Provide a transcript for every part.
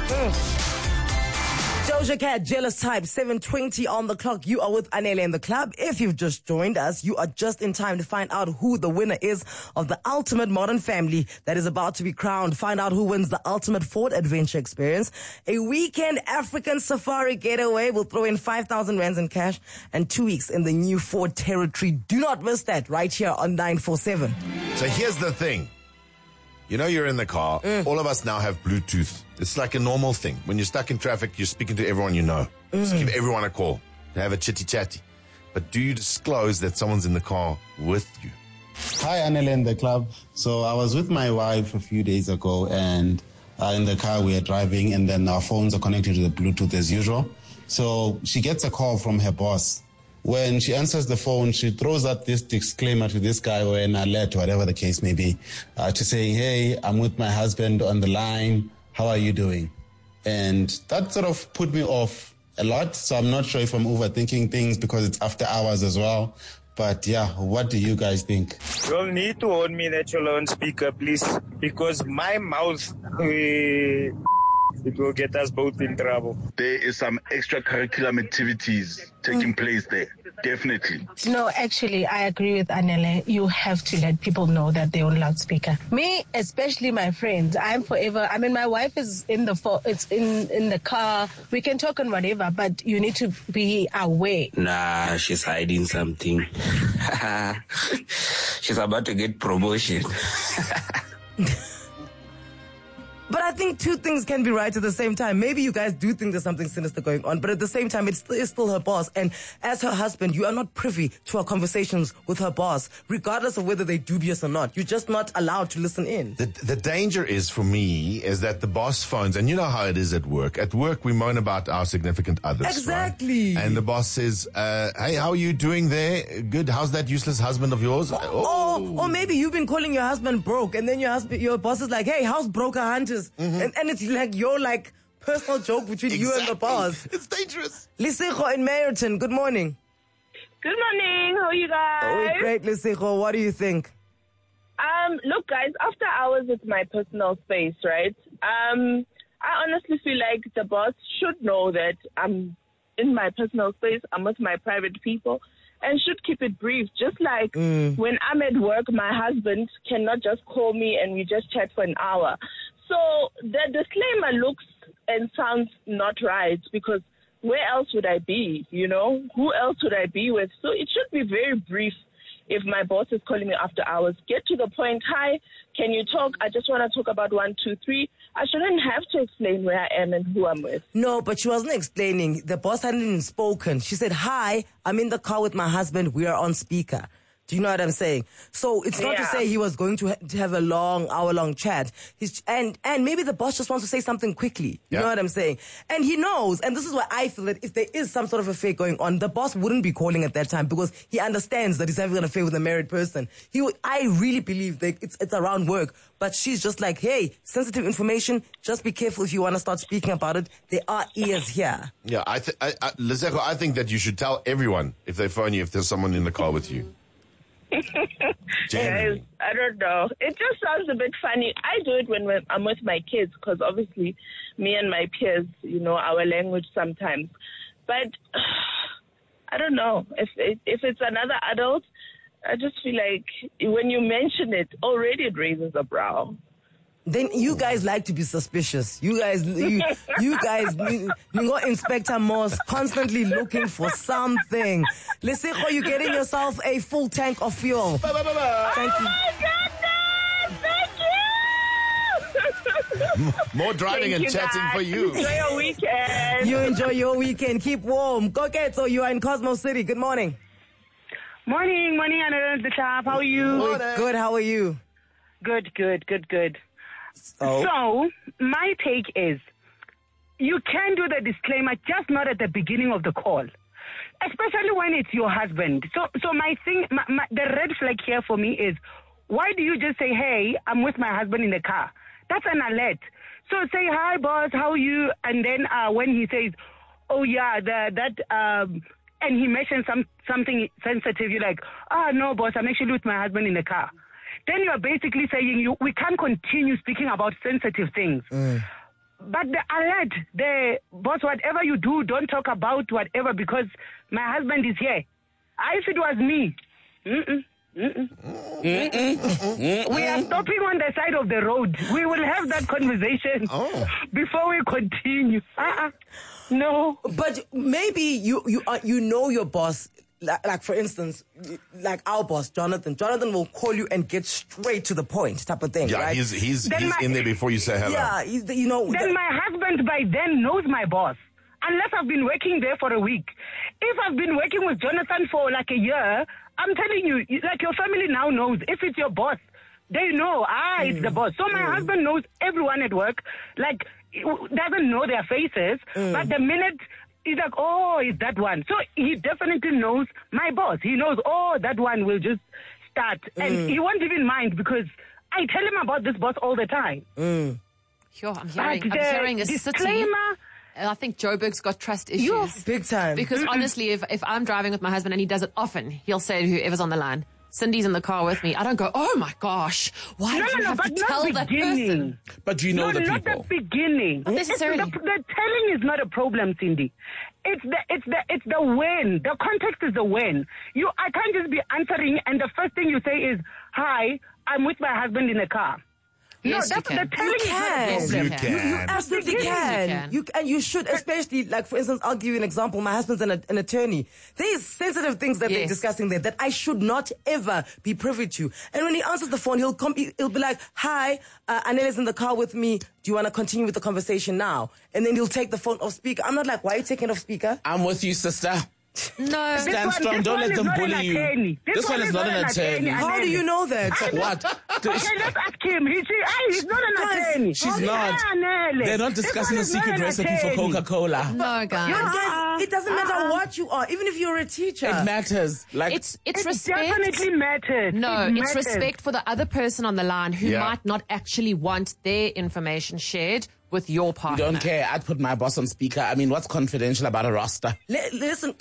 Doja Cat, Jealous Type, 7:20 on the clock. You are with Anele in the club. If you've just joined us, you are just in time to find out who the winner is of the ultimate modern family that is about to be crowned. Find out who wins the ultimate Ford adventure experience. A weekend African safari getaway. We'll throw in 5,000 rands in cash and 2 weeks in the new Ford territory. Do not miss that right here on 947. So here's the thing. You know, you're in the car. All of us now have Bluetooth. It's like a normal thing. When you're stuck in traffic, you're speaking to everyone you know. Just give everyone a call to have a chitty-chatty. But do you disclose that someone's in the car with you? Hi, Anele in the club. So I was with my wife a few days ago, and in the car we are driving, and then our phones are connected to the Bluetooth as usual. So she gets a call from her boss. When she answers the phone, she throws out this disclaimer to this guy or an alert, whatever the case may be, to say, hey, I'm with my husband on the line. How are you doing? And that sort of put me off a lot. So I'm not sure if I'm overthinking things because it's after hours as well. But yeah, what do you guys think? You'll need to hold me that you're on speaker, please, because my mouth, it will get us both in trouble. There is some extracurricular activities taking place there. Definitely. No, actually, I agree with Anele. You have to let people know that they're on loudspeaker. Me, especially my friends, I'm forever. I mean, my wife is in the car. We can talk on whatever, but you need to be aware. Nah, she's hiding something. She's about to get promotion. But I think two things can be right at the same time. Maybe you guys do think there's something sinister going on, but at the same time, it's still her boss. And as her husband, you are not privy to her conversations with her boss, regardless of whether they're dubious or not. You're just not allowed to listen in. The danger is, for me, is that the boss phones, and you know how it is at work. At work, we moan about our significant others. Exactly. Right? And the boss says, hey, how are you doing there? Good. How's that useless husband of yours? Or maybe you've been calling your husband broke, and then your boss is like, hey, how's Broker Hunters? And it's like your personal joke between you and the boss. It's dangerous. Lisego in Meyerton, good morning. Good morning. How are you guys? Oh, we're great, Lisego. What do you think? Look, guys, after hours, it's my personal space, right? I honestly feel like the boss should know that I'm in my personal space. I'm with my private people and should keep it brief. Just like when I'm at work, my husband cannot just call me and we just chat for an hour. So the disclaimer looks and sounds not right because where else would I be, you know? Who else would I be with? So it should be very brief if my boss is calling me after hours. Get to the point. Hi, can you talk? I just want to talk about 1, 2, 3. I shouldn't have to explain where I am and who I'm with. No, but she wasn't explaining. The boss hadn't even spoken. She said, hi, I'm in the car with my husband. We are on speaker. Do you know what I'm saying? So it's not to say he was going to have a hour-long chat. And maybe the boss just wants to say something quickly. You know what I'm saying? And he knows, and this is why I feel that if there is some sort of affair going on, the boss wouldn't be calling at that time because he understands that he's having an affair with a married person. I really believe that it's around work, but she's just like, hey, sensitive information, just be careful if you want to start speaking about it. There are ears here. Yeah, Lisego, I think that you should tell everyone if they phone you if there's someone in the car with you. Guys, I don't know. It just sounds a bit funny. I do it when I'm with my kids because obviously me and my peers, you know, our language sometimes. But I don't know. If it's another adult, I just feel like when you mention it, already it raises a brow. Then you guys like to be suspicious. You guys, you go Inspector Moss, constantly looking for something. Lisego, you're getting yourself a full tank of fuel. Thank you. Oh my goodness! Thank you! More driving and chatting guys. for you. Enjoy your weekend. You enjoy your weekend. Keep warm. So you are in Cosmo City. Good morning. Morning, Anna the top. How are you? Good. How are you? Good. Oh. So, my take is, you can do the disclaimer, just not at the beginning of the call. Especially when it's your husband. So my thing, the red flag here for me is, why do you just say, hey, I'm with my husband in the car? That's an alert. So say, hi, boss, how are you? And then when he says, oh, yeah, and he mentions something sensitive, you're like, no, boss, I'm actually with my husband in the car. Then you're basically saying we can't continue speaking about sensitive things. but the alert, the boss, whatever you do, don't talk about whatever because my husband is here. If it was me, we are stopping on the side of the road. We will have that conversation before we continue. No. But maybe you know your boss. Like for instance, like our boss, Jonathan. Jonathan will call you and get straight to the point, type of thing. Yeah, right? he's in there before you say hello. Yeah, Then my husband by then knows my boss. Unless I've been working there for a week. If I've been working with Jonathan for like a year, I'm telling you, like your family now knows. If it's your boss, they know, it's the boss. So my husband knows everyone at work, like, doesn't know their faces, but the minute he's like, it's that one. So he definitely knows my boss. He knows, that one will just start. And he won't even mind because I tell him about this boss all the time. Sure, I'm hearing a disclaimer. city. I think Joburg's got trust issues. Big time. Because honestly, if I'm driving with my husband and he does it often, he'll say to whoever's on the line, Cindy's in the car with me. I don't go, oh my gosh, why did you have to tell that person? But do you know the people? Not the beginning. Not necessarily. The telling is not a problem, Cindy. It's the when. The context is the when. I can't just be answering and the first thing you say is, hi, I'm with my husband in the car. Yes, no, that's the telling is not a problem. You can. You absolutely can. And you should, especially, like, for instance, I'll give you an example. My husband's an attorney. There's sensitive things that they're discussing there that I should not ever be privy to. And when he answers the phone, he'll be like, hi, Anela's in the car with me. Do you want to continue with the conversation now? And then he'll take the phone off speaker. I'm not like, why are you taking it off speaker? I'm with you, sister. No. Stand strong. Don't let them bully you. This one is not an attorney. How do you know that? What? Okay, let's ask him. He's not an attorney. She's not. They're not discussing a secret recipe for Coca-Cola. No, guys. Guys, it doesn't matter what you are, even if you're a teacher. It matters. Like It's It respect. definitely matters. No, It it's matters. respect for the other person on the line who might not actually want their information shared with your partner. don't care. I'd put my boss on speaker. I mean, what's confidential about a roster? Listen,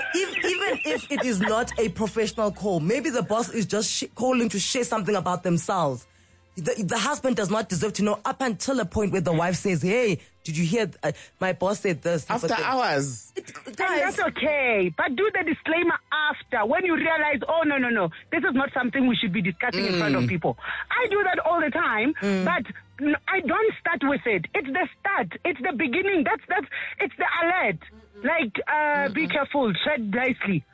even if it is not a professional call, maybe the boss is just calling to share something about themselves. The husband does not deserve to know up until a point where the wife says, hey, did you hear my boss said this? After hours. And that's okay. But do the disclaimer after, when you realize, no, this is not something we should be discussing in front of people. I do that all the time, but I don't start with it. It's the start. It's the beginning. It's the alert. Like, be careful, tread nicely.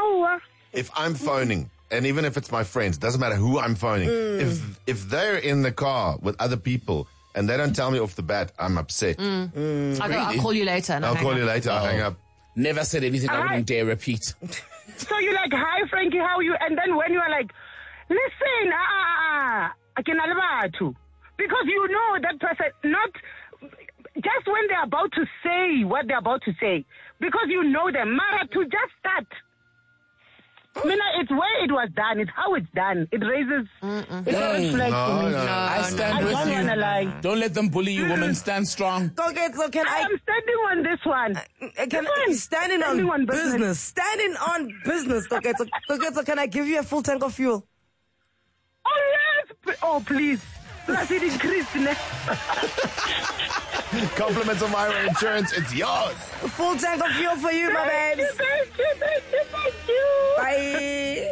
If I'm phoning, and even if it's my friends, doesn't matter who I'm phoning. If they're in the car with other people and they don't tell me off the bat, I'm upset. I'll call you later. And I'll call you later. I'll hang up. Never said anything I wouldn't dare repeat. So you're like, hi, Frankie, how are you? And then when you are like, listen, I can too. Because you know that person, not just when they're about to say what they're about to say. Because you know them. Mara, to just start. It's where it was done. It's how it's done. It raises. It's a red flag for me. I stand with don't you. wanna lie. Don't let them bully you, woman. Stand strong. I'm standing on this one. Standing on business. Standing on business. Okay, so can I give you a full tank of fuel? Oh, yes. Oh, please. Plus it increased. Compliments of Myra Insurance. It's yours. A full tank of fuel for you, my babes. Thank you. Bye.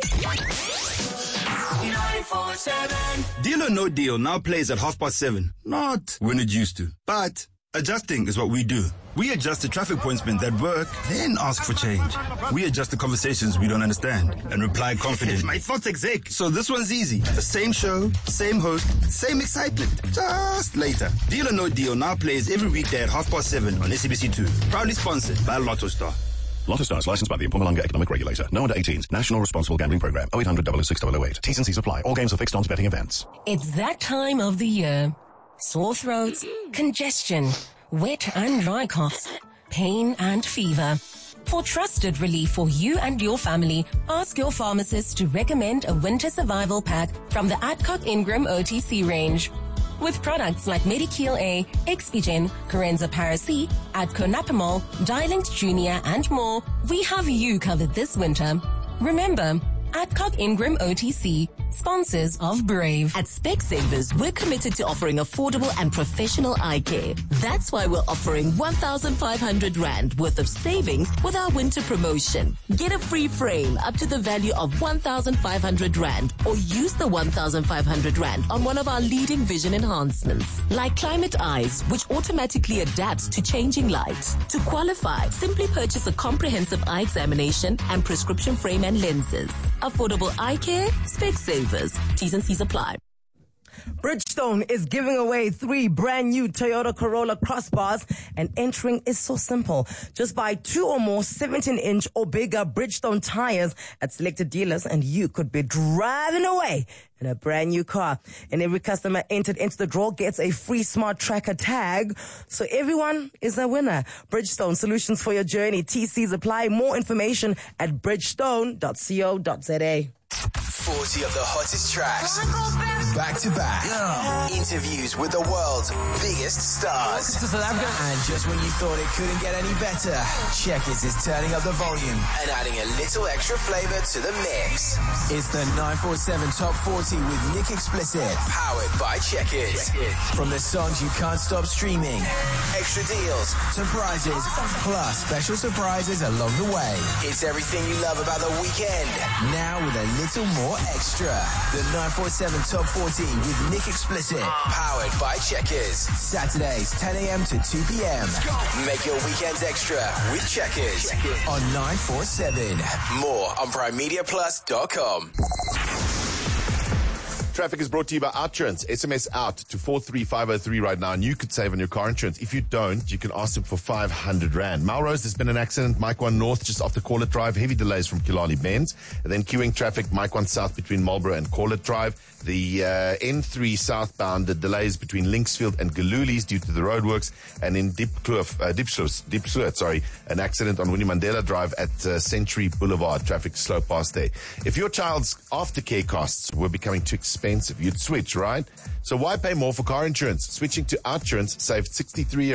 947. Deal or No Deal now plays at 7:30. Not when it used to, but adjusting is what we do. We adjust the traffic pointsmen that work, then ask for change. We adjust the conversations we don't understand and reply confidently. My thoughts exec. So this one's easy. The same show, same host, same excitement. Just later. Deal or No Deal now plays every weekday at 7:30 on SABC2. Proudly sponsored by Lotto Star. Lotto Star is licensed by the Mpumalanga Economic Regulator. No under 18s. National Responsible Gambling Program. 0800 006 008. T's and C's apply. All games are fixed odds betting events. It's that time of the year. Sore throats, congestion, wet and dry coughs, pain and fever. For trusted relief for you and your family, ask your pharmacist to recommend a winter survival pack from the Adcock Ingram OTC range. With products like Medikil A, Expigen, Corenza Paracy, Adconapamol, Dilinct Junior, and more, we have you covered this winter. Remember, Adcock Ingram OTC, sponsors of Brave. At Specsavers, we're committed to offering affordable and professional eye care. That's why we're offering 1,500 Rand worth of savings with our winter promotion. Get a free frame up to the value of 1,500 Rand or use the 1,500 Rand on one of our leading vision enhancements, like Climate Eyes, which automatically adapts to changing light. To qualify, simply purchase a comprehensive eye examination and prescription frame and lenses. Affordable eye care, Specsavers. T's and C's apply. Bridgestone is giving away 3 brand new Toyota Corolla crossbars, and entering is so simple. Just buy 2 or more 17-inch or bigger Bridgestone tires at selected dealers and you could be driving away in a brand new car. And every customer entered into the draw gets a free smart tracker tag. So everyone is a winner. Bridgestone, solutions for your journey. TCs apply. More information at bridgestone.co.za. 40 of the hottest tracks, back to back. Interviews with the world's biggest stars. To South Africa. And just when you thought it couldn't get any better, Checkers is turning up the volume and adding a little extra flavor to the mix. It's the 947 Top 40 with Nick Explicit, powered by Checkers. From the songs you can't stop streaming, extra deals to prizes, plus special surprises along the way. It's everything you love about the weekend, now with a little more extra. The 947 Top 40 with Nick Explicit, powered by Checkers. Saturdays, 10 a.m. to 2 p.m. Make your weekends extra with Checkers on 947. More on PrimeMediaPlus.com. Traffic is brought to you by Outrance. SMS out to 43503 right now, and you could save on your car insurance. If you don't, you can ask them for 500 Rand. Melrose, there's been an accident. Mike 1 North, just off the Corlett Drive. Heavy delays from Killarney Bends. And then queuing traffic, Mike 1 South between Marlborough and Corlett Drive. The N3 southbound, the delays between Linksfield and Galulis due to the roadworks. And in Diepsloot, an accident on Winnie Mandela Drive at Century Boulevard. Traffic slow past there. If your child's aftercare costs were becoming too expensive, you'd switch, right? So why pay more for car insurance? Switching to Outrance saved 63